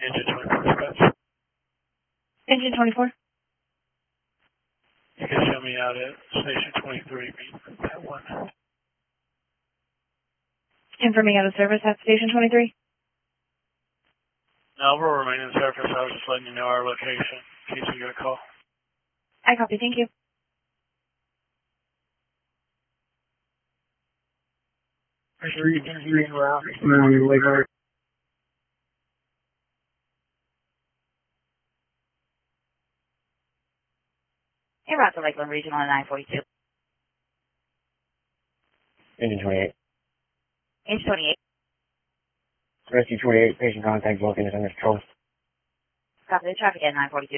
Engine 24 dispatch. Engine 24. You can show me out at station 23, meet that one. Confirming out of service at station 23. No, we'll remain in surface. I was just letting you know our location in case we get a call. I copy, thank you. Hey, route to Lakeland Regional at 942. Engine 28. Engine 28. Rescue 28, patient contact booking is under control. Copy the traffic at 942.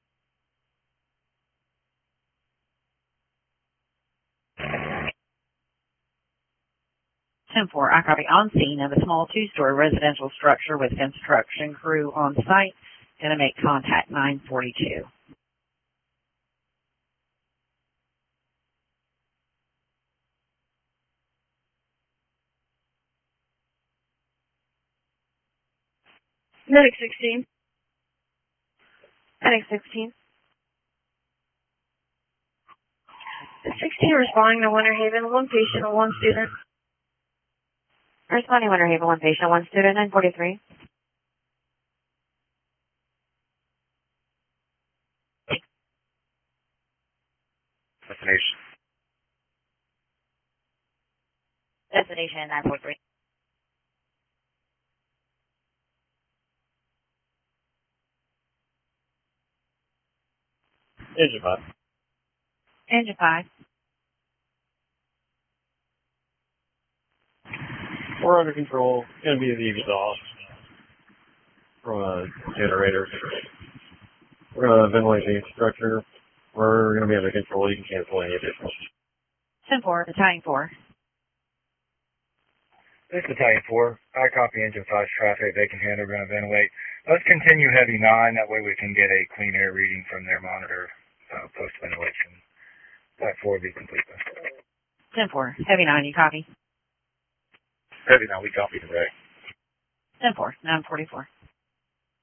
Ten-4, I copy. On scene of a small two-story residential structure with construction crew on site. Going to make contact 942. Medic 16. Medic 16. 16 responding to Winter Haven, one patient and one student. Responding Winter Haven, one patient, one student, 943. Destination. Destination 943. Engine 5. Engine 5. We're under control. It's going to be the exhaust from a generator. We're going to ventilate the structure. We're going to be under control. You can cancel any additional. 10-4, Battalion 4. This is Battalion 4. I copy Engine 5's traffic. They can handle, we're going to ventilate. Let's continue Heavy 9. That way we can get a clean air reading from their monitor post-ventilation. That 4 will be complete. 10-4, Heavy 9, you copy? Heavy 9, we copy today. 10-4, 944.